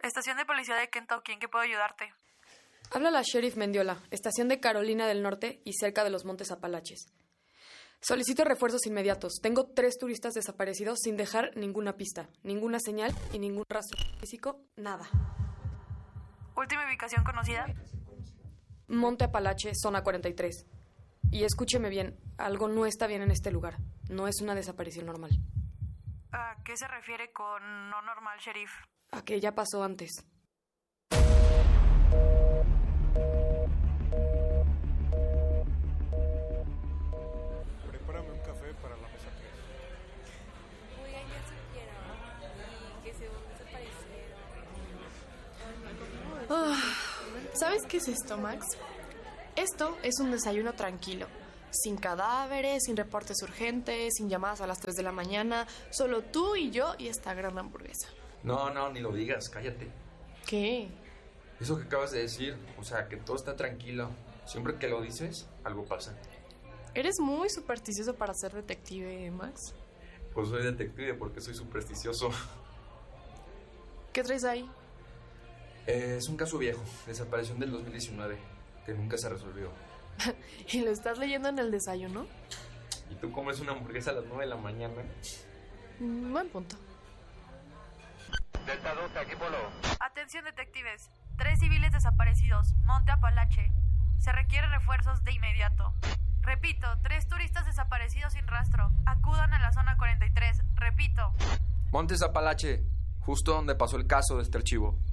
Estación de policía de Kentucky, ¿en qué puedo ayudarte? Habla la Sheriff Mendiola, estación de Carolina del Norte y cerca de los Montes Apalaches. Solicito refuerzos inmediatos. Tengo 3 turistas desaparecidos sin dejar ninguna pista, ninguna señal y ningún rastro físico, nada. ¿Última ubicación conocida? Monte Apalache, zona 43. Y escúcheme bien, algo no está bien en este lugar. No es una desaparición normal. ¿A qué se refiere con no normal, Sheriff? A que ya pasó antes. Prepárame un café para la mesa 3. Oigan, ya supieron. Y que según desaparecieron. ¿Sabes qué es esto, Max? Esto es un desayuno tranquilo. Sin cadáveres, sin reportes urgentes, sin llamadas a las 3 de la mañana. Solo tú y yo y esta gran hamburguesa. No, ni lo digas, cállate. ¿Qué? Eso que acabas de decir, o sea, que todo está tranquilo. Siempre que lo dices, algo pasa. Eres muy supersticioso para ser detective, Max. Pues soy detective porque soy supersticioso. ¿Qué traes ahí? Es un caso viejo, desaparición del 2019, que nunca se resolvió. ¿Y lo estás leyendo en el desayuno? ¿Y tú comes una hamburguesa a las 9 de la mañana? Buen punto. Delta 2, aquí Polo. Atención, detectives. 3 civiles desaparecidos, Monte Apalache. Se requieren refuerzos de inmediato. Repito, 3 turistas desaparecidos sin rastro. Acudan a la zona 43. Repito. Montes Apalache, justo donde pasó el caso de este archivo.